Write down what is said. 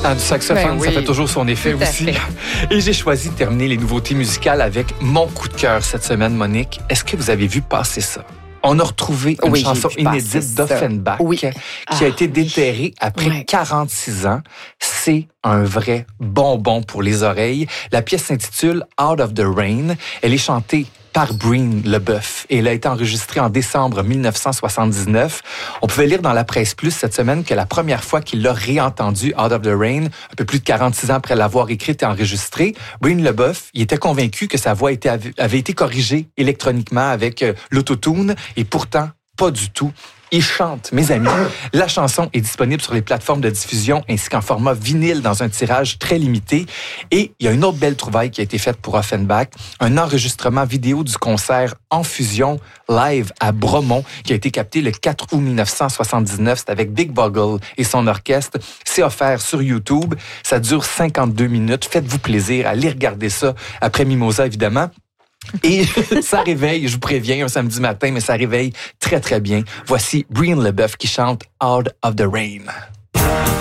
Du saxophone, oui. Ça fait toujours son effet Tout à aussi. fait. Et j'ai choisi de terminer les nouveautés musicales avec mon coup de cœur cette semaine, Monique. Est-ce que vous avez vu passer ça? On a retrouvé une Oui, j'ai chanson vu passer inédite ça. d'Offenbach Oui. qui a été déterrée après 46 ans. C'est un vrai bonbon pour les oreilles. La pièce s'intitule Out of the Rain. Elle est chantée par Breen LeBeuf et elle a été enregistrée en décembre 1979. On pouvait lire dans la presse plus cette semaine que la première fois qu'il l'a réentendu Out of the Rain, un peu plus de 46 ans après l'avoir écrite et enregistrée, Breen LeBeuf, il était convaincu que sa voix avait été corrigée électroniquement avec l'autotune et pourtant pas du tout. Il chante, mes amis. La chanson est disponible sur les plateformes de diffusion ainsi qu'en format vinyle dans un tirage très limité. Et il y a une autre belle trouvaille qui a été faite pour Offenbach, un enregistrement vidéo du concert En Fusion live à Bromont qui a été capté le 4 août 1979. C'est avec Big Boggle et son orchestre. C'est offert sur YouTube. Ça dure 52 minutes. Faites-vous plaisir. Allez regarder ça après Mimosa, évidemment. Et ça réveille, je vous préviens, un samedi matin, mais ça réveille très, très bien. Voici Breen LeBeuf qui chante Out of the Rain.